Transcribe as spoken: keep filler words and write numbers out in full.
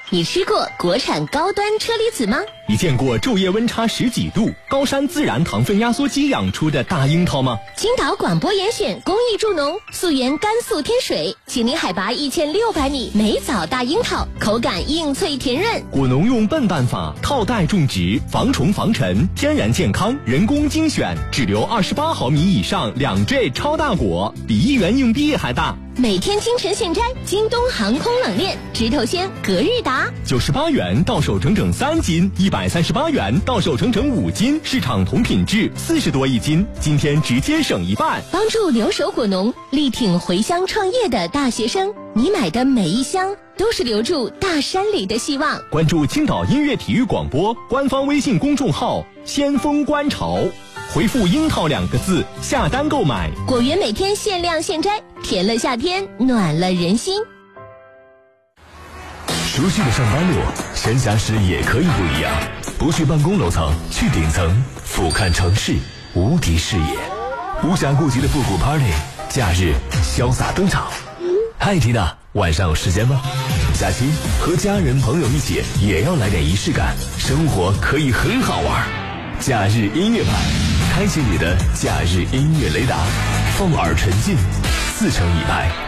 你吃过国产高端车厘子吗？ 你见过昼夜温差十几度、高山自然糖分压缩机养出的大樱桃吗？ 青岛广播严选公益助农，溯源甘肃天水，紧邻海拔一千六百米，美枣大樱桃，口感硬脆甜润。 果农用笨办法套袋种植，防虫防尘，天然健康，人工精选，只留二十八毫米以上两坠超大果，比一元硬币还大。 每天清晨现摘，京东航空冷链，直头鲜，隔日达， 九十八元到手整整三斤，一百三十八元到手整整五斤，市场同品质四十多一斤，今天直接省一半， 帮助留守果农，力挺回乡创业的大学生。你买的每一箱都是留住大山里的希望。 关注青岛音乐体育广播官方微信公众号先锋观潮，回复樱桃两个字下单购买， 果园每天限量现摘，甜了夏天，暖了人心。 熟悉的上班路，闲暇时也可以不一样。不去办公楼层，去顶层，俯瞰城市，无敌视野，无暇顾及的复古 party， 假日潇洒登场。嗨，缇娜，晚上有时间吗？假期和家人朋友一起，也要来点仪式感，生活可以很好玩。假日音乐版，开启你的假日音乐雷达，放耳沉浸，四成一拍。